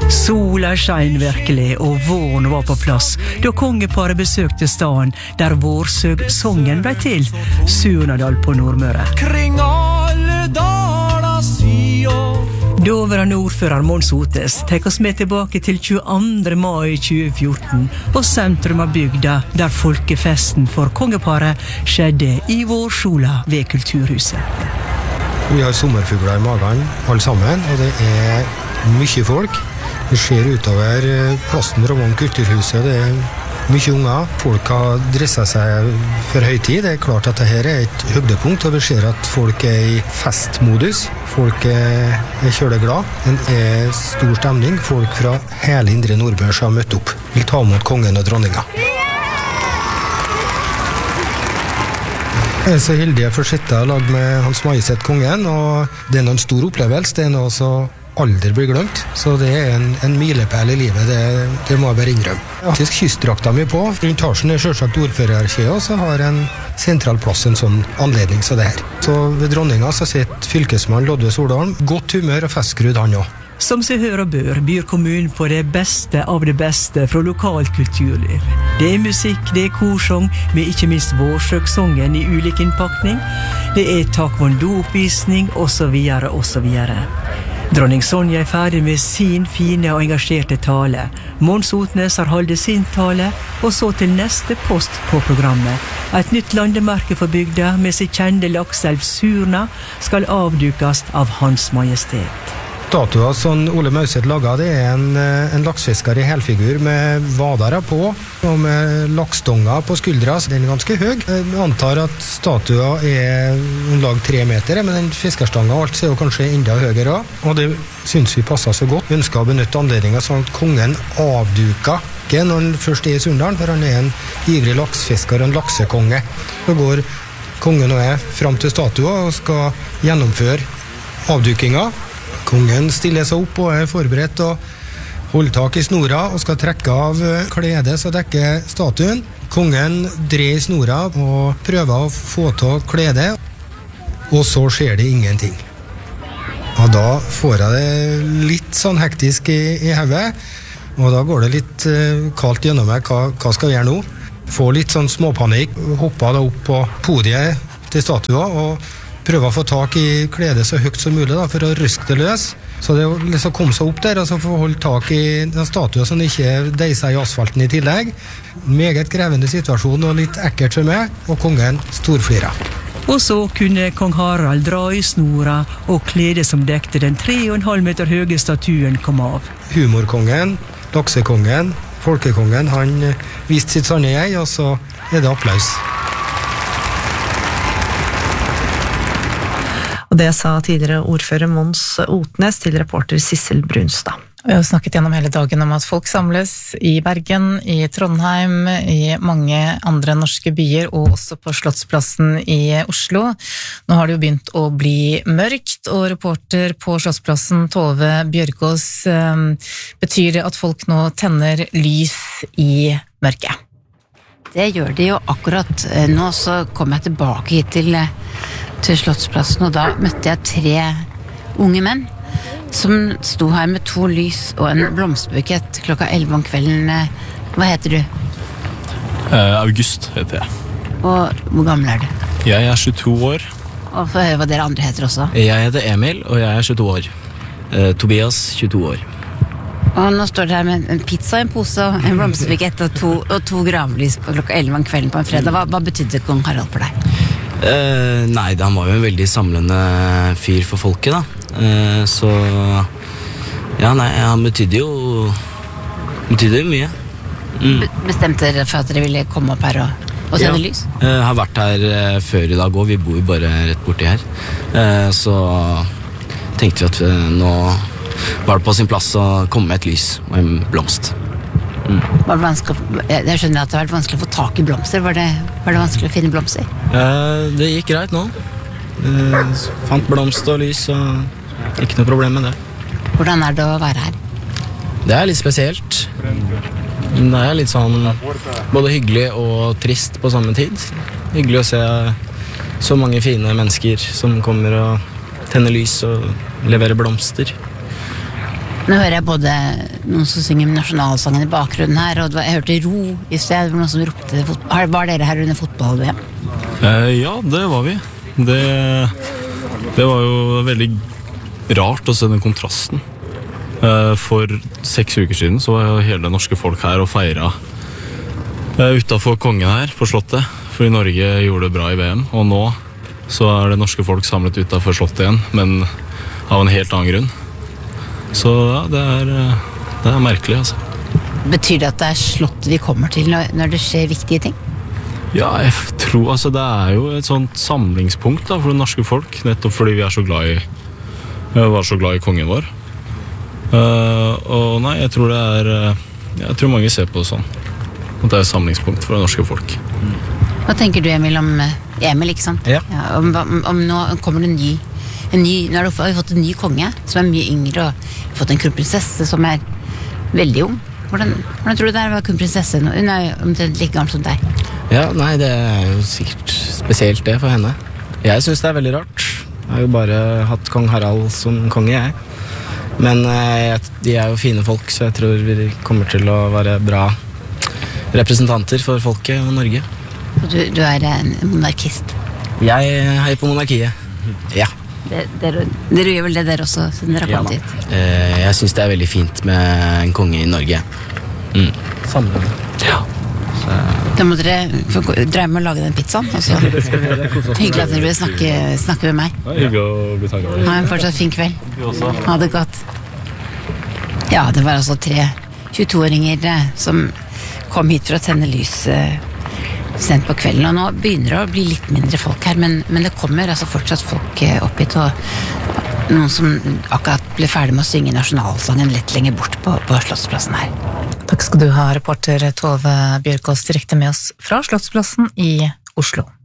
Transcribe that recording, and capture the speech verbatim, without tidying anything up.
Sola skein virkelig, og våren var på plass da kongeparet besøkte staden der vårsøgsongen ble til, Surnadal på Nordmøre. Kring alle daler sier. Dåverande ordfører Mons Otes tek oss med tilbake til tjueandre mai tjue fjorten og sentrum av bygda der folkefesten for kongeparet skjedde i vårsola ved Kulturhuset. Vi har sommerfugler i magen, alle sammen, og det er mye folk. Vi ser utover plassen Ramon Kulturhuset, det er mye unger. Folk har dresset seg for høytid. Det er klart at dette er et høydepunkt, og vi ser at folk er i festmodus. Folk er, er kjøleglad. Det er stor stemning. Folk fra hele indre Nordmøre har møtt opp. Vil ta mot kongen og dronninga. Jeg er så heldig å få sitte og lage med Hans Majestet kongen, og det er noen stor opplevelse. Det er noe så aldri blir glemt, så det er en, en milepæl i livet, det, det må jeg bare innrømme. Faktisk kystdrakta mi på, rundt Tarsen er selvsagt ordførerkjea, og så har en sentral plass en sånn anledning som det her. Så ved dronninga så sitter fylkesmann Lodve Solholm, godt humør og festskrudd han også. Som seg hør og bør byr kommunen på det beste av det beste fra lokalt kulturliv. Det er musikk, det er korsong, med ikke minst vårsøksongen i ulik innpakning. Det er taekwondo-oppvisning, og så videre, og så videre. Dronning Sonja er ferdig med sin fine og engasjerte tale. Mons Otnes har holdt sin tale, og så til neste post på programmet. Et nytt landemerke for bygda med sin kjente lakselv Surna skal avdukes av Hans Majestet. Statuen som Ole Mauseth laget, det er en, en laksfisker i helfigur med vadere på og med laksstonger på skuldra, så den er ganske høy. Jeg antar at statuen er en lag tre meter, men den fiskerstangen og alt er jo kanskje enda høyere. Og det synes vi passer så godt. Vi ønsker å benytte anledningen sånn at kongen avduker ikke når han først er i Surndalen, for han er en ivrig laksfisker og en laksekonge. Så går kongen og jeg frem til statuen og skal gjennomføre avdukinga. Kongen stiller seg opp og er forberedt og holder tak i snora og skal trekke av kledet så dekker statuen. Kongen dreier snora og prøver å få til kledet, og så skjer det ingenting. Og da får jeg det litt sånn hektisk i, i hodet, og da går det litt uh, kaldt gjennom meg, hva, hva skal jeg gjøre nå? Får litt sånn småpanikk, hopper da opp på podiet til statuen og prøve å få tak i kledet så høyt som mulig da, for å ryske det løs. Så det liksom kom seg opp der, og så få holde tak i den statuen som ikke deiser i asfalten i tillegg. Meget krevende situasjon og litt ekkert for meg, og kongen storflirer. Og så kunne kong Harald dra i snora, og kledet som dekte den tre og en halv meter høye statuen kom av. Humorkongen, laksekongen, folkekongen, han viste sitt sanne jeg, og så er det applaus. Og det sa tidligere ordfører Mons Otnes til reporter Sissel Brunstad. Vi har snakket gjennom hele dagen om at folk samles i Bergen, i Trondheim, i mange andre norske byer, og også på Slottsplassen i Oslo. Nå har det jo begynt å bli mørkt, og reporter på Slottsplassen, Tove Bjørgaas, betyr det at folk nå tenner lys i mørket? Det gjør de jo akkurat. Nå så kom jeg tilbake hit til til Slottsplassen, og da møtte jeg tre unge menn som sto her med to lys og en blomsterbukett klokka elleve om kvelden. Hva heter du? Uh, August heter jeg. Og hvor gammel er du? Jeg er tjueto år. Og få høre hva dere andre heter også. Jeg heter Emil, og jeg er tjueto år. Uh, Tobias, tjueto år. Og nå står dere her med en pizza, en pose, en blomsterbukett og to, og to gravlys på klokka elleve om kvelden på en fredag. Hva, hva betydde kong Harald for deg? Uh, nei, han var jo en veldig samlende fyr for folket da. Uh, så ja, nei, han betydde jo betydde jo mye. Mm. Be- bestemte dere for at dere ville komme opp her og, og tenne ja. lys? Jeg uh, har vært her uh, før i dag også, vi bor jo bare rett borti her. Uh, så tenkte vi at uh, nå var det på sin plass å komme med et lys og en blomst. Mm. Var det vanskelig, jeg skjønner at det har vært vanskelig å få tak i blomster. Var det, var det vanskelig å finne blomster? Uh, det gikk greit nå. Uh, fant blomst og lys, og ikke noe problem med det. Hvordan er det å være her? Det er litt spesielt. Det er litt sånn både hyggelig og trist på samme tid. Hyggelig å se så mange fine mennesker som kommer og tenner lys og leverer blomster. Nå hører jeg både noen som synger nasjonalsangen i bakgrunnen her, og jeg hørte ro i sted, det var noen som ropte fotball. Var dere her under fotball-V M? Eh, ja, det var vi. Det, det var jo veldig rart å se den kontrasten. Eh, for seks uker siden så var jo hele det norske folk her og feiret eh, utenfor kongen her på slottet, fordi Norge gjorde det bra i V M, og nå så er det norske folk samlet utenfor slottet igjen, men av en helt annen grunn. Så ja, det er, det er merkelig, altså. Betyr det at det er slottet vi kommer til når, når det skjer viktige ting? Ja, jeg tror, altså det er jo et sånt samlingspunkt da, for det norske folk, nettopp fordi vi er så glad i, var så glad i kongen vår. Uh, og nei, jeg tror det er, jeg tror mange ser på det sånn, at det er et samlingspunkt for det norske folk. Hva tenker du, Emil, om Emil, ikke sant? Ja. Ja, om, om, om nå kommer det en ny En ny, nå har vi fått en ny konge som er mye yngre, og vi har fått en kronprinsesse som er veldig ung. Hvordan, hvordan tror du det er å være kronprinsesse nå? Hun er jo omtrent like gammel som deg. Ja, nei, det er jo sikkert spesielt det for henne. Jeg synes det er veldig rart. Jeg har jo bare hatt kong Harald som konge, jeg. Men eh, de er jo fine folk, så jeg tror vi kommer til å være bra representanter for folket og Norge. Og du, du er en monarkist. Jeg heier på monarkiet. Ja. Det, dere, dere gjør vel det dere også, siden dere har kommet Ja, hit? Eh, jeg synes det er veldig fint med en konge i Norge. Mm. Samme. Ja. Da må dere få gå- dreie med å lage den pizzaen. Og så hyggelig at dere vil snakke, snakke med meg. Det er hyggelig å bli takket. Ha en fortsatt fin kveld. Ha det godt. Ja, det var altså tre tjueto-åringer eh, som kom hit for å tenne lys eh, sent på kvelden, og nå begynner det å bli litt mindre folk her, men, men det kommer altså fortsatt folk eh, opp hit, og noen som akkurat ble ferdig med å synge nasjonalsangen lett lenger bort på, på Slottsplassen her. Takk skal du ha, reporter Tove Bjørkås, direkte med oss fra Slottsplassen i Oslo.